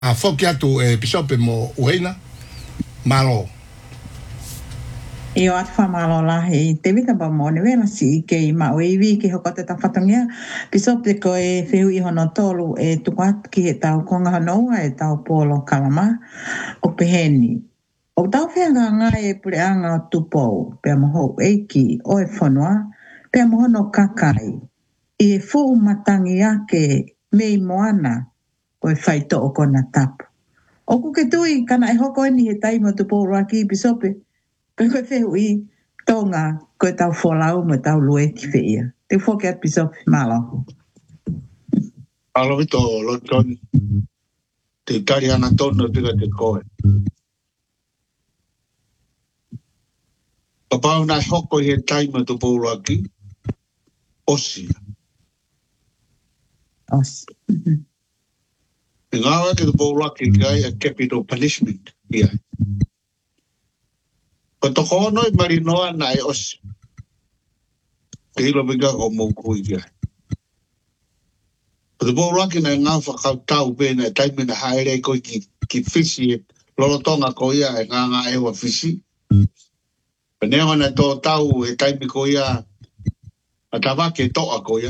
A foki atu pisope mo uena malo. Io atu whamalo lahi, te vita ba mo ne wela si ke i ma o iwi ki hoko te tawhatangia. Pisope ko e whihu i hono tolu e tukat ki he tau konga hanoa e tau polo kalama o peheni. O tau whianga ngai e pure anga o tupou, pia moho eiki o e whanua, pia moho no kakai. I e fu matangi ake mei moana o e whaito o kona tapu. O kuke tui kana e hoko ni he taimo tupou raki pisope, pe koe whihu i tonga koe tau wholau mo tau lue ki whia. Te whoke at pisope malo. Alo vito loton te tari ana tono pika te koe. Papau na hoko i he taima tu pōraki, osia. Os. E ngāwa ke tu pōraki kai a capital punishment. Ia. Ko toko ono i marinoa na e osia. Ke hilo pika o mōku i kia. Ko tu pōraki na ngā whakau tau pēna e taime na haere koe ki fisi e lolotonga ko ia e ngā ewa fisi. Peneo na tō tau e taimi ko ia a tawake toa ko ia.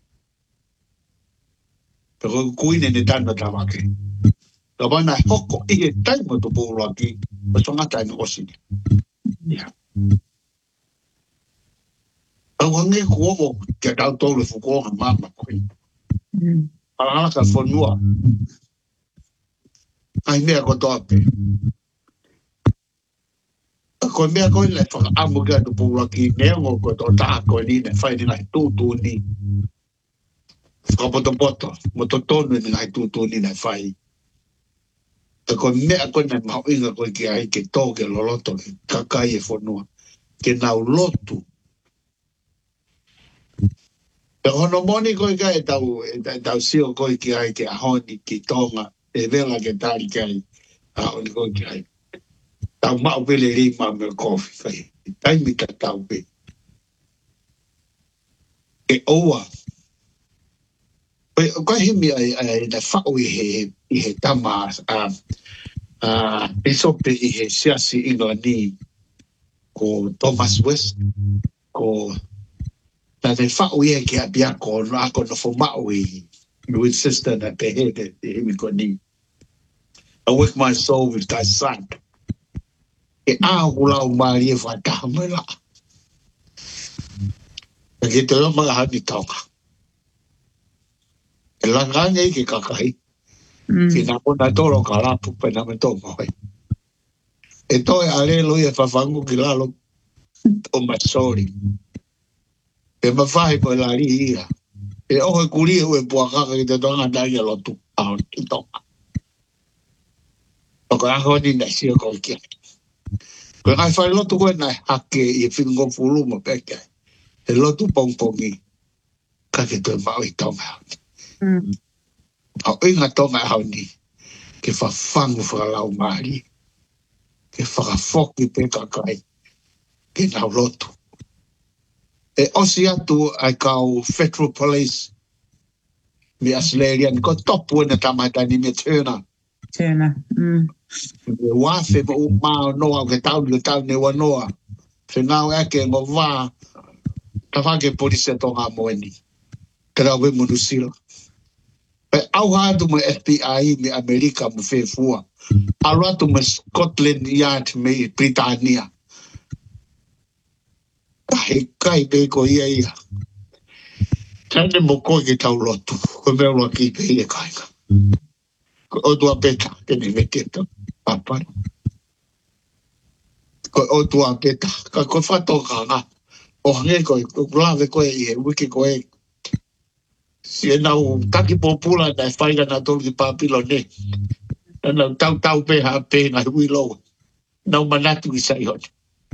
Pero kuine ne tana tawake. Ka wana hoko i e taima to pōraki o tongata ina osini. Ia. Au hange kuomo kia tau tōle fukuonga mama koe. Alaka whanua. Ai mea ko toape. Ko mea koe le whaka amu kia tu pōraki neongo ko tō tāko ni ne whai ni ngai tūtū ni. Whakapoto mo tō tōnu ni ngai tūtū ni ne whai. Te ko mea koe nei mau inga koe ki ai ke tō ke loloto ke kakai e whanua. Ke nau lotu. Te hono moni koe ka e tau sio koe ki ai ke ahoni ki tonga. E vela ke tāri ki ai. Ahoni koe ki ai. Tau mau pele rima me kofi kai. Taimi ka tau pe. E oa. Koe himi ai na whao i he tama pisope i he siasi ingoa ni ko Thomas West ko na te whao i he ki a biako no ako no whamao i Louis sister na te he te himi ko ni. I work my soul with thy son. E āhulau maari e whatahamela. E ke te roma hami tonga. E langanga i ke kakai. Ki nā mona toro ka rapu pe nā me tō moe. E toi a relo i e whawhangu ki lalo o masori. E mawhahi po e lari ia. E ohe kuri e ue puakaka ki te tonga nai a lotu ao ki tonga. Pako ahoni na sio kau kia. Koe ngai whai lotu koe nai hake i e whingo furuma peke. E lotu pongpongi. Ka ke toi mau i tonga. Au inga tonga hau ni. Ke whawhangu whakalau maari. Ke whakafoki pe kakai. Ke nau lotu. E osi atu ai kau Federal Police. Mi Australian. Ko topu ena tamaitani me Turner. Turner. Wafe mo umao noa ke tau ne wanoa. Se ngau eke mo wā. Tawhake polisia tonga moeni. Te rau we munusila. Pe au hatu mo FBI me Amerika mo whewhua. Alu atu mo Scotland Yard me Britannia. Kai pe ko ia. Tane mo koe ke tau lotu. Ko mea roa ki pe ia kainga. Ko otua peta. Tene me teta. Papara. Ko otua peta. Ka koe whatoka nga. O hange koe. Ko lawe koe i he wiki koe. Si e nau taki popula na e whaiga na tolu ki papilo ne. Na nau tau pe ha pe ngai hui loa. Nau manatu i sai honi.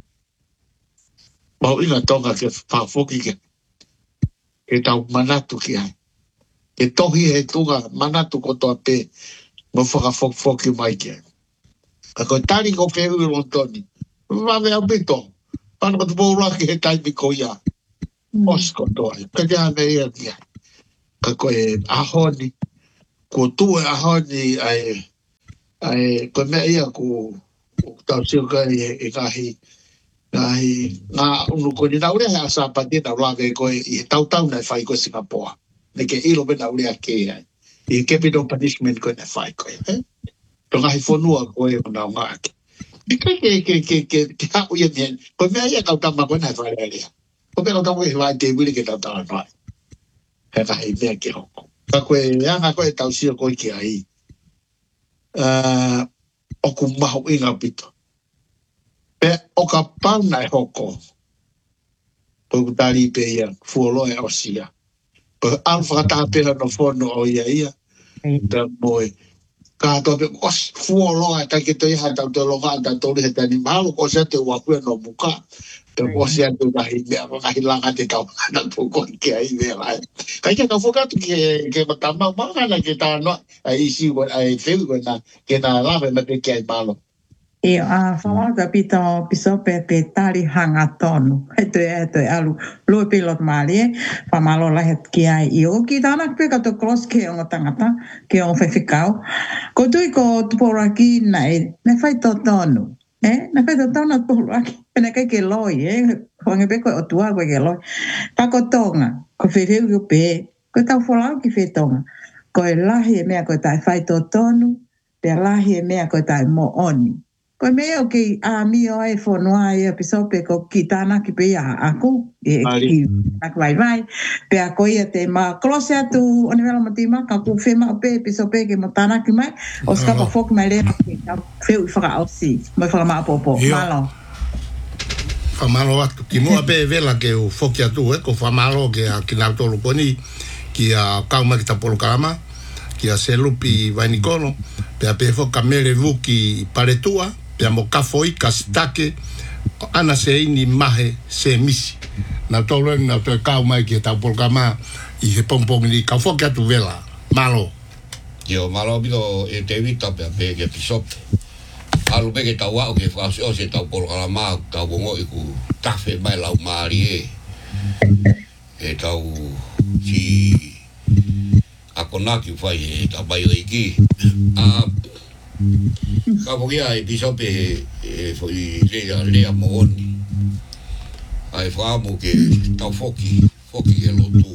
Mau inga tonga ke whafoki ke. Ke tau manatu ki ai. Ke tohi he tunga manatu ko toa pe. Mo whakafoki mai ke. Ka koe tari ko pe ui rontoni. Wawe au bito. Pana ko te pōraki he taimi ko ia. Osko toa. Ka kia me ia kia. Ka koe ahoni. Ko tue ahoni ai ai ko me ia ku tau sio ka e kahi nga unu ko ni naure ha sa pati na la ke ko i tau na fai ko Singapore ne ke ilo be naure ke ai i capital punishment ko na fai ko to nga hi fonua ko e na nga ke ha u ye bien ko me ia ka ta ma ko na fai le ko be ka we vai te wili ke ta ta na he ka hi me ke ho ka ko ya nga ko tau sio ko ki ai o ku maho inga pito pe o ka pau nai hoko po tali pe ia fuolo e osia pe alfa ta pe no fono o ia da moi ka to pe os fuolo ta ke to ia ta to lo ga ta to le ta ni malo ko se te wa ku no buka pe osia tu ga hi me ka hi la ga te ka na to ko ke ai me la ka ka foka tu ke ta ma na ke ta no ai si wa ai fe ko na ke na la me pe ke malo E a whamata pita piso pe tari hanga tonu. He toi alu. Loi pilot maali e. Whamalo lahe ki ai i o ki tāna pe kato klos ke o tangata. Ke o whewhikau. Ko tui ko tuporaki nei. Ne whai tō tonu. Ne whai tō tonu tuporaki. Pene kai ke loi e. Wange pe koe o tua koe ke loi. Tako tonga. Ko whewhiu ki pe. Ko tau wholau ki whetonga. Ko e lahi e mea koe tai whai tō tonu. Pe lahi e mea koe tai mo oni. Koe mea o ki a mio ai whanua ia pisope ko ki tāna ki pe a aku. Ki aku vai. Pe a koe ia te ma klose atu one wela matima ka ku whema o pe pisope ke mo tāna ki mai. O skapa whoki mai lea ki ka wheu i whaka ausi. Mai whaka maa popo. Malo. Whamalo atu. Ki mua pe vela ke o whoki atu ko whamalo ke a ki nau tolu koni ki a kauma ki tapolo karama. Ki a selupi vainikono. Pe a pe whoka mere vuki paretua. Pea mo kafoi ka stake ana se ini mahe se misi na tolo na to ka mai ki ta programa i he pompong ni ka fo ka tu vela malo yo malo bido e te vita pe ke pisope alu pe ke ta wa o ke fa o se ta programa ta bongo i ku tafe mai la mari e ta u si akonaki fai e ta bai iki ka vogia e pisope foi lea mooni ai famo ke tau foki e lotu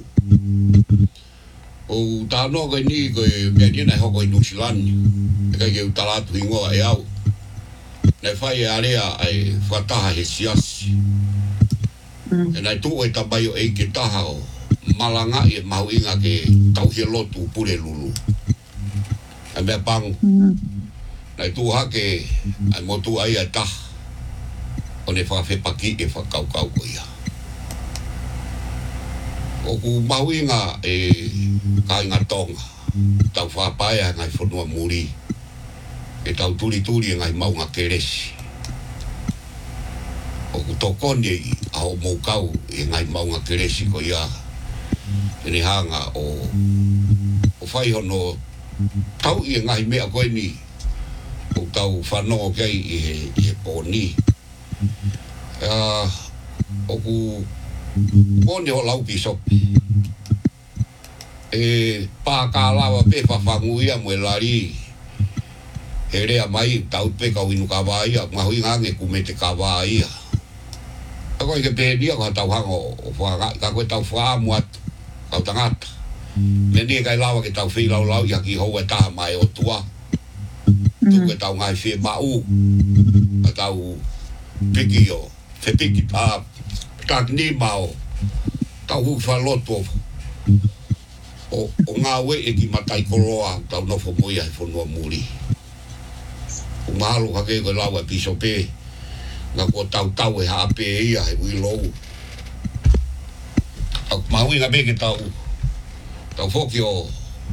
o ta no ko ni ko me ni na hoko i nusilani ka ke utala tu ingo ai au na fai area ai fataha he siasi e na tu e tabayo e ke taha o malanga e mauinga ke tau he lotu pure lulu a me pang na tu hake ai motu ai ata one fa fe paki e fa kau ko ia o ku mauinga e kai ngatonga tau fa paia ngai fonua muri e tau tuli ngai maunga keresi o ku tokoni au moukau e ngai maunga keresi ko ia ene hanga o fai hono tau i ngai mea koe ni o tau whanau kei i pōni. O ku pōni ho lau pisopi. E pākālawa pe whawhanguia mo e lari. He rea mai tau pe kau inu kawaia, mahui ngange ku me te kawaia. A koe ke pēnia ko tau hango o whangai, ka koe tau whaamu atu, kau tangata. Neni kai lawa ke tau whilau lau ia ki hou e taha mai o tua. Tu ke tau ngai whi mau. A tau piki o. Te piki tak ni mau. Tau hu whaloto. O ngā we e ki matai koroa. Tau nofo moia e whanua muri. O mahalu hake koe lawa e piso pe. Ngā ko tau e hape e ia e ui lou. Mahui ngā me ke tau. Tau whoki o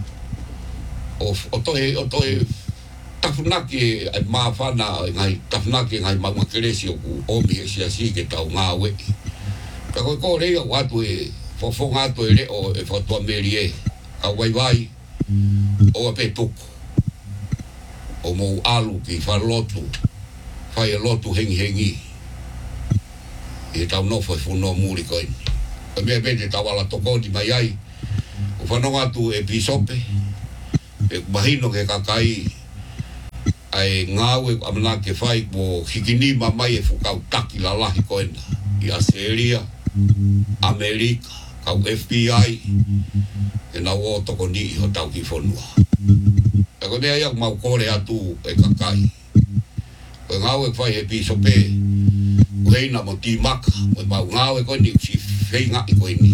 toe tafunaki ai mawhana ngai tafunaki ngai maunga keresi o ku omi e siasi ke tau ngā we. Ka koe ko rei o atu e whawhonga atu e reo e whatua meri e. Ka waiwai o a pe tuku. O mou alu ki whalotu. Whai e lotu hengi. E tau nofo e whunoa muri koe. Ka mea pete tau ala tokoti mai ai. O whanonga atu e pisope, e mahino ke kakai, ai ngawe amana ke fai ko hikini mamai e fukau taki la lahi koena i Australia Amerika kau FBI e na wo toko ni ho tau ki fonua e ko mea ia mau kore atu e kakai ko ngawe fai he piso pe reina mo ti maka mo mau ngawe ko ni si feinga i koeni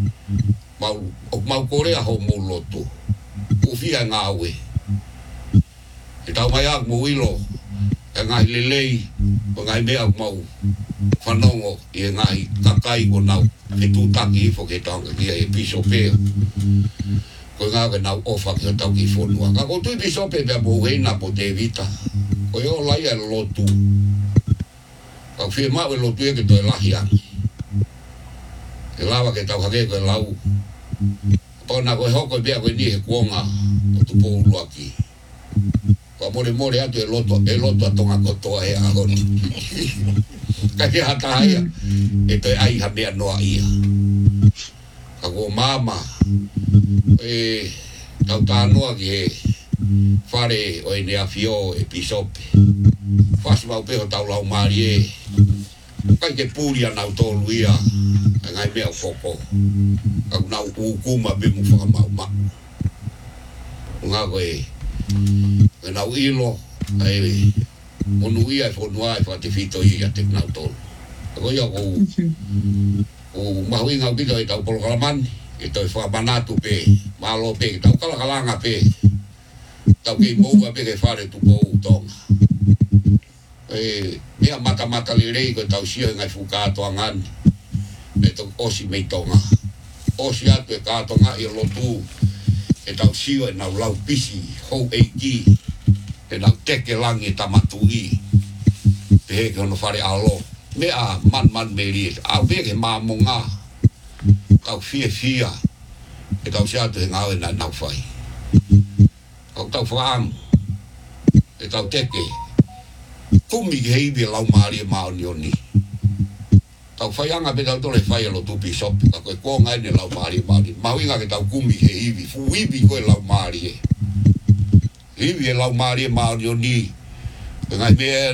mau kore a ho mo loto u fia ngawe e tau mai ak mo ilo e ngai lelei o ngai mea mau whanongo i e ngai kakai o nau e tūtaki i whoke tanga kia e piso pēr ko ngā ke nau ofa ki o tau ki whonua ka ko tui piso pēr mea mo heina po te vita ko i o lai e lotu ka whie mau e lotu e ke toi lahi angi e lawa ke tau hake ko e lau pona ko e hoko e bea ko e ni he kuonga o tu pou luaki ka more atu e loto a tonga kotoa he ahoni ka ke hata haia e toi ai ha mea noa ia ka ko mama e tau tā noa ki he whare o e nea fio e pisope whasu mau peho tau lau maari e kai ke pūri anau tōlu ia e ngai mea whoko ka nau ukuma bimu whakamau mau ngā koe e nau ilo ai onu ia e whonua e whate whito i a te nau tōlu ko ia ko mahui ngau pito e tau Polokalaman e tau whamanatu pe malo pe tau kalakalanga pe tau kei moua pe ke whare tu pou tonga e mea mata li rei ko tau sio ngai whukato angani e tau osi mei tonga osi atu e kātonga i lotu e tau sio e nau lau pisi hou eiki e nau teke langi tamatui pe heke ono whare alo mea man meri au veke mamonga tau fia e tau siatu he ngau e nau whai tau whaam e tau teke kumi ki heibi lau maari e maoni oni tau whaianga pe tau tole whai alo tupi sopi ka koe konga ene lau maari e maoni mauinga ke tau kumi he hibi fuibi koe lau maari e hibi e lau maari e maoni oni e ngai mea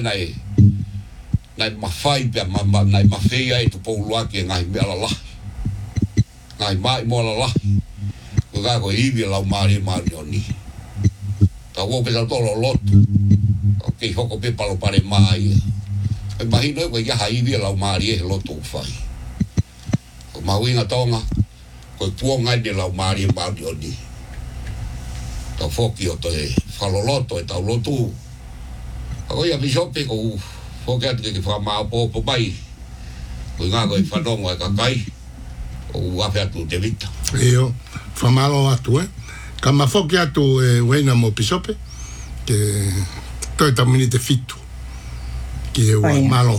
nai mawhai pia nai mawhea e tu pouluaki e ngai mea lalahi ngai mai mo lalahi ko kai ko hibi e lau maari e maoni oni tau o pe tau tolo lotu kei hoko pe palo pare mai e mahino e koe iaha hibi e lau maari e lotu whai ko mahuinga tonga koe puonga e lau maari e maoni oni tau whoki o te whaloloto e tau lotu ko ia misope ko whoki atu ke whamao popo mai ko ngā koe whanongo e kakai o uafe atu te vita eo whamalo atu ka mawhoki atu e weina mo pisope ke toi tamini te fitu ki e ua malo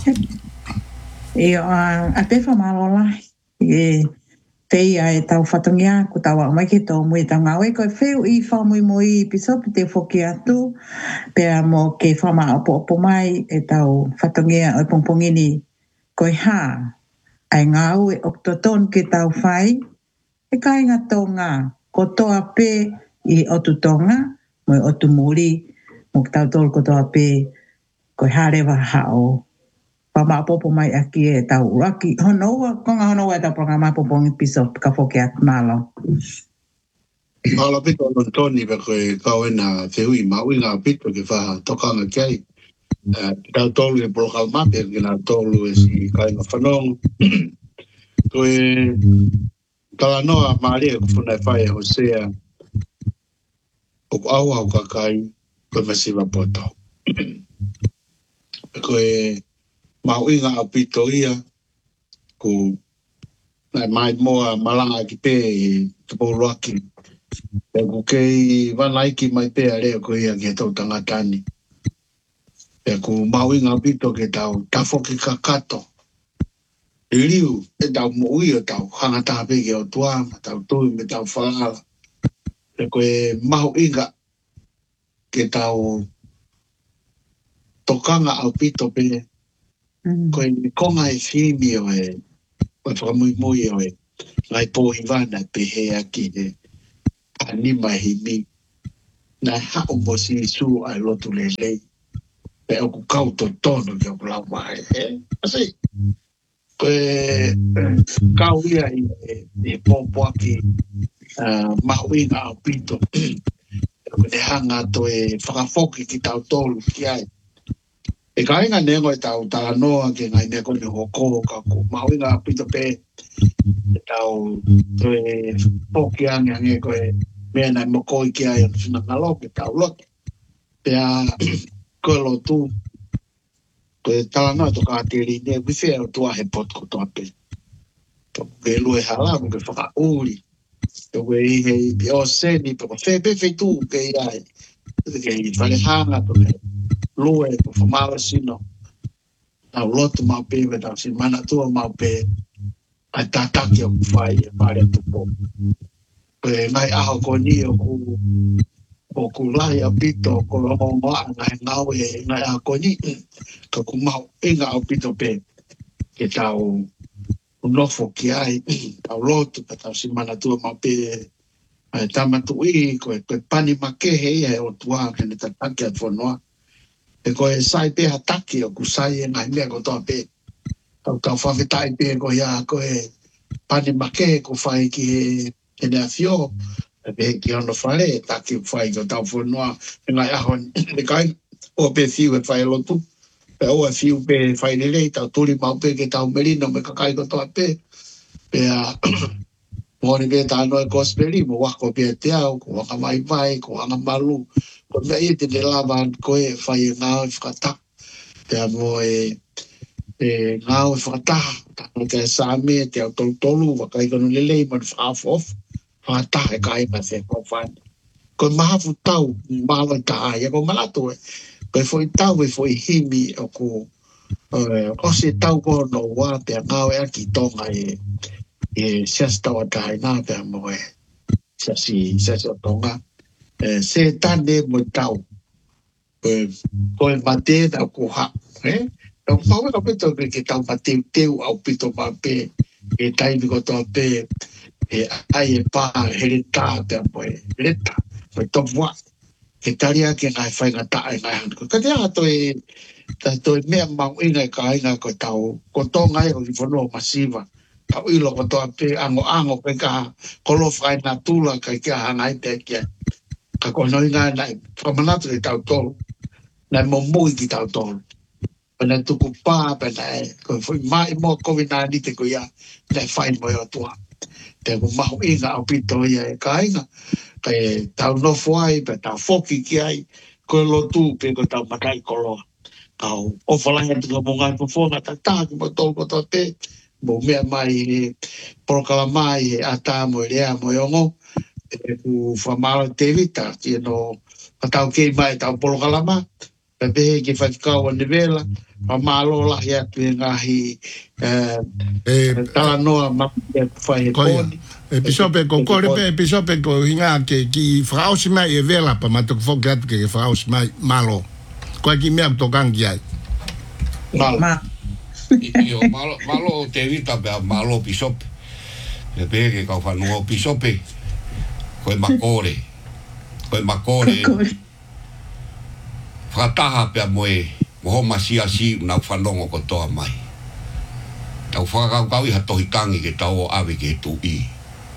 eo a te whamalo lai e teia e tau whatongia ko tau mai ke tō mui tau ngāwe koe wheu i whamui moi pisope te whoki atu pēr mo ke whama opo mai e tau whatongia o pongpongini koe hā ai ngāu e oktoton ke tau whai e kai ngā tonga ko toa pē i otu tonga mo i otu muri mo ki tau tolu ko toa pē koe harewa hao whama opo mai aki e tau uraki honoua konga honoua e tau programa popongi piso ka whoki atu malo Ala pito no toni pe koe kauena whehui mauinga pito ke wha tokanga kei tau tolu e Polokalaman pe ke nā tolu e si kainga whanong koe talanoa maria ko funai whai e Hosea o au au kakai koe masiwa poto koe mauinga a pito ia ko nai mai moa malanga ki pe te pouloaki e ko kei wanaiki mai pe a leo ko ia ki tau tangatani e ko mauinga a pito ke tau tafo ki kakato e liu e tau moui o tau hangata pe ke o tuama tau tui me tau whalala e ko e mauinga ke tau tokanga au pito pe ko e konga e whimi o e o whakamui mui o e ngai pōhi wana pe he aki e anima himi na hao mo si su ai lotu lelei pe o ku kau tono ke o la mai asi kau ia i popo ki mawinga o pito e hanga to e whakafoki ki tau tolu ki ai e ka inga nengo e tau noa ke ngai neko ni hoko ka ku mawinga o pito pe e tau to e poki ange ko e mea nai moko i ki ai o suna ngalo ke tau lot pe a koe lo tu ko e talanoa to ka atiri ne wifea o tua he pot ko toa pe to ke lue hala mo ke whaka uri to ke i he o seni pe ko fe tu ke i ai ke i whale hanga to ke lue ko whamawa sino au lotu mau pe me tau si mana tua mau pe a tataki o kuwhai e pare tu po ko e ngai aho ko ni o ku lahi a pito ko o moa ngai ngau e ngai aho ko ni ka ku mau inga au pito pe ke tau unofo ki ai tau lotu ka tau si mana tua mau pe tamatu i ko pani makehe ia o tua ke ne tataki a whanua e ko e sai pe hataki o ku sai e ngai mea ko toa pe tau whawhetai pe ko ia ko e pani makehe ko whai ki e ne a fio e pe ki ono whare taki whai ko tau whanua e ngai ahon e kai o pe fiu e whai lotu pe o e fiu pe whai lele tau turi mau pe ke tau merino me kakai ko toa pe pe a mori ke tano e gospeli mo wako pe te au ko waka mai vai ko anga malu ko me i te lava ko e fai ngao e whakata te mo ngao e whakata tano ke same te au tolu waka i kanu lelei man whaafof whakata e kai ma se ko whan ko mahafu tau mawa ta ai ko malato ko foi tau e foi himi o ko o se tau ko no wa pe ngao e ki tonga sias tau atai nā pia moe sias o tonga se tane mo tau koe mate tau ko ha tau mawe ka pito ke tau mate teu au pito ma pe e taimi ko toa pe ai e pā here tā pia moe leta moe tomua ke taria ke ngai whai ngā tae ngai hanko ka te ato to mea mau inga e ka inga ko tau ko tonga e o ki whanua masiva tau ilo ko toa pe ango pe ka kolo whai nā tūla ka kia hangai pe kia ka kono inga nai whamanatu e tau tolu nai mo mui ki tau tolu pana tuku pā pana ko fui mai mo COVID-19 te ko ia nai whai mo o tua te ko mahu inga au pito ia e ka inga ka e tau nofo ai pe tau foki ki ai ko lo tu pe ko tau matai koloa kau o whalanga tuka mo ngai pofonga ta tāki mo tolu ko toa pe mo mea mai porokala mai a tā mo rea mo yongo ku whamara te vita ki no patau kei mai tau porokala ma pe pehe ki whatikau ane vela whamalo lahi atu e ngahi tala noa ma e whai e poni Episope ko kore pe episope ko hinga ke ki frausi mai e vela pa matuk foki atu ke frausi mai malo ko ki mea to kangi ai malo Io malo te vita pe malo pisope. E pe ke ka whanua pisope. Koe makore. Whataha pe moe moho masia si na whanongo ko toa mai. Tau whakakau i hatohi tangi ke tau o awe ke tu i.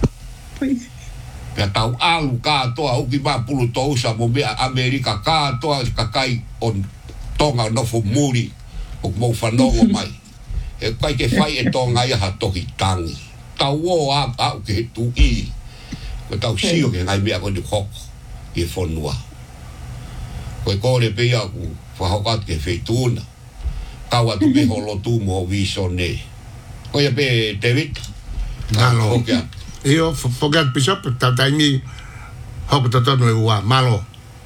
Pea tau alu kātoa uki mapulu tousa mo mea Amerika kātoa kakai on tonga nofo muri o mo whanongo mai. E kai ke whai e tonga ia hatohi tangi. Tau o au ke tu i. Ko tau sio ke ngai mea ko ni hoko i whanua. Koe kore pe ia ku whahokat ke whetuna. Kau atu me holo tu mo viso ne. Koe pe David. Malo. Io fogat bishop ta taimi hoko tatonu e ua malo.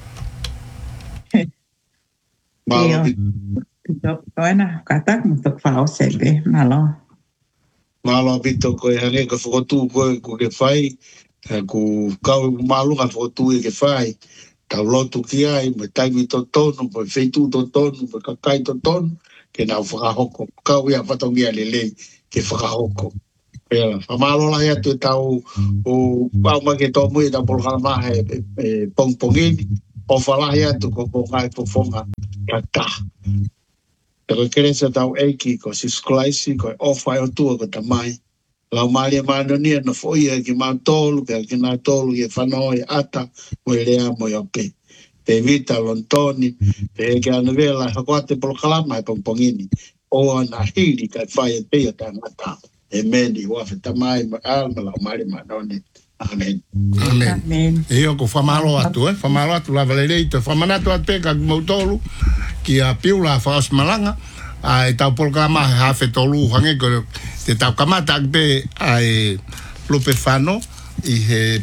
malo Koena katak mutuk whao sepe malo. malo pito ko e hange ka whakotu ko ke whai ku kau malunga whakotu e ke whai tau lotu ki ai me taimi to tonu me wheitu to tonu me kakai to tonu ke nau whakahoko kau ia whatongia lelei ke whakahoko pela whamalo lai atu tau o pau ke tō mui tau polokala mahe pongpongini o whalahi atu ko ngai pofonga Kata. Pero keresa tau eiki ko si sklaisi ko ofai o tua ko tamai. Lau malia manonia na foia ki mautolu, pe ki na tolu ki whanoi ata, mo i rea mo i ope. Pe vita lontoni, pe ke ana vela hakoate polo kalama e pongpongini. O ana hiri kai whai e pia tangata. E meni wafe tamai ma alma lau malia manoni. Amen. Amen. E o ko whamalo atu, whamalo atu la valerei, te whamanatu at peka ki mautolu, ki a piula whaos malanga, e tau polkama hawhe tolu hange ko te tau kamata akpe ai lupe whano i he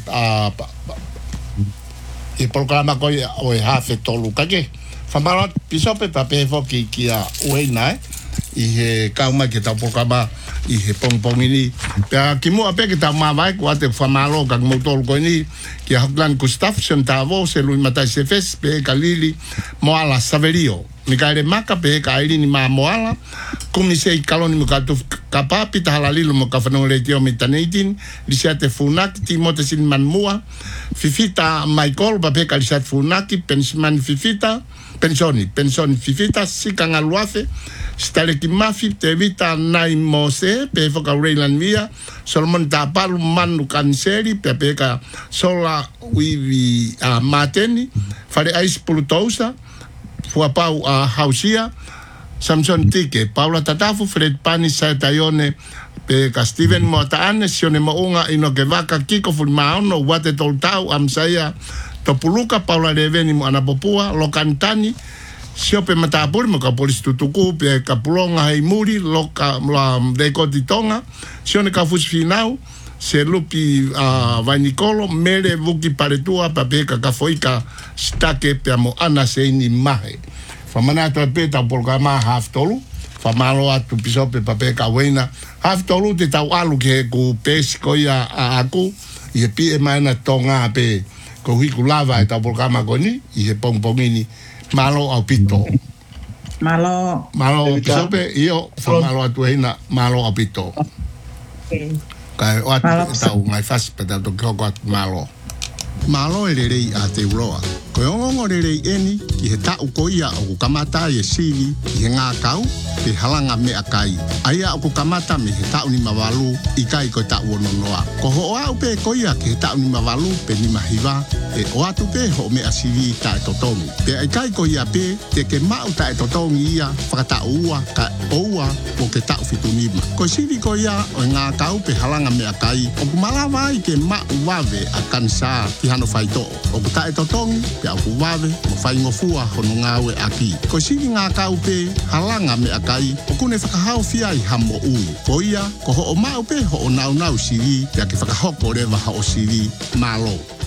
i polkama koi o e hawhe tolu kake. Whamalo atu pisope pa peho ki a ueina i he kauma ki tau polkama i he pongpongini. Pea ki mua pe ki tau mawai kua te whamalo kak mautolu koi ni ki a Hoklan Gustafsson tavo se lui matai se fes pe ka lili moala Saverio. Ni kaere maka pe ka airi ni maa moala kumi se i kaloni mo katu kapapi ta halalilu mo ka whanong tio mi taneitin lisiate funaki ti mote sin man mua fifita Michael pa pe ka lisiate funaki pensman fifita pensoni fifita sikanga luafe stare ki mafi te vita nai mose pe foka reilan via Solomon tapalu manu kanseri pe ka sola wivi mateni fare ais pulutousa Fuapau a Hausia, Samson Tike, Paula Tatafu, Fred Pani, Saitayone, pe ka Steven Motaane, Sione Mounga, ino ke vaka kiko fulmaono, wate toltau, amsaya, Topuluka, Paula Reveni, mo anapopua, Lokantani, Siope Matapuri, mo ka polis tutuku, pe ka pulonga haimuri, loka la dekoti tonga, Sione ka fusfinau, se lupi Vainikolo, mere vuki paretua, papeka kafoika stake pe mo ana se ini mahe. Famana to peta polkama haftolu, famalo atu pisope papeka wena. Haftolu te tau alu ke ku pesiko ia aku, i pi e maina tonga pe ko hiku lava e tau polkama koni, i he pongpongini malo au pito. Malo pisope io famalo atu hina malo au pito. Okay. Kai o atu tau ngai fasi peta to koko atu malo. Malo e rerei a te uroa. Koe ongongo rerei eni ki he tau koia o kukamata e siri i he ngā kau pe halanga me a kai. Aia o kukamata me he tau ni mawalu i kai koe tau ononoa. Ko ho o au pe koia ki he tau ni mawalu pe ni mahiwa e o atu pe ho me a siri ta e totongi. Pe ai kai koia pe te ke mau ta e totongi ia whakata ua ka oua o ke tau fitunima. Ko siri koia o ngā kau pe halanga me a kai o kumalawa i ke mau wave a kansa ki hano whaito. O kuta e totongi pe au kuwawe mo whaingofua hono ngāwe aki. Ko siri ngā kau pe halanga me a kai o kune whakahau fia i hamo ui. Ko ia ko ho o mau pe ho o nau siri pe a ke whakahoko rewa ha o siri malo.